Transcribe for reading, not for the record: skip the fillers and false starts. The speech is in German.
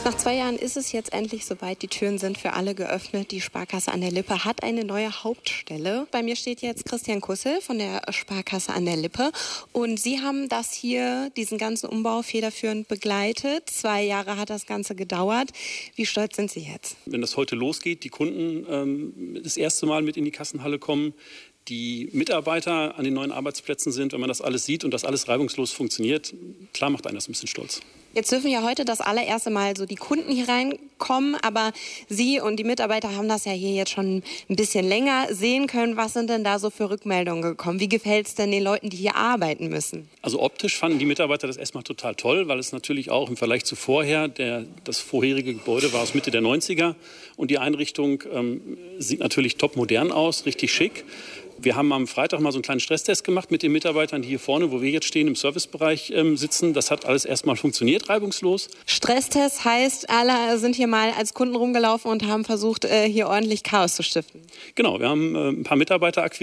Nach 2 Jahren ist es jetzt endlich soweit. Die Türen sind für alle geöffnet. Die Sparkasse an der Lippe hat eine neue Hauptstelle. Bei mir steht jetzt Christian Kussel von der Sparkasse an der Lippe. Und Sie haben das hier, diesen ganzen Umbau federführend begleitet. 2 Jahre hat das Ganze gedauert. Wie stolz sind Sie jetzt? Wenn das heute losgeht, die Kunden das erste Mal mit in die Kassenhalle kommen, die Mitarbeiter an den neuen Arbeitsplätzen sind, wenn man das alles sieht und das alles reibungslos funktioniert, klar macht einen das ein bisschen stolz. Jetzt dürfen ja heute das allererste Mal so die Kunden hier reinkommen, aber Sie und die Mitarbeiter haben das ja hier jetzt schon ein bisschen länger sehen können. Was sind denn da so für Rückmeldungen gekommen? Wie gefällt es denn den Leuten, die hier arbeiten müssen? Also optisch fanden die Mitarbeiter das erstmal total toll, weil es natürlich auch im Vergleich zu vorher, das vorherige Gebäude war aus Mitte der 90er und die Einrichtung sieht natürlich top modern aus, richtig schick. Wir haben am Freitag mal so einen kleinen Stresstest gemacht mit den Mitarbeitern, die hier vorne, wo wir jetzt stehen, im Servicebereich sitzen. Das hat alles erstmal funktioniert, reibungslos. Stresstest heißt, alle sind hier mal als Kunden rumgelaufen und haben versucht, hier ordentlich Chaos zu stiften. Genau, wir haben ein paar Mitarbeiter akquiriert.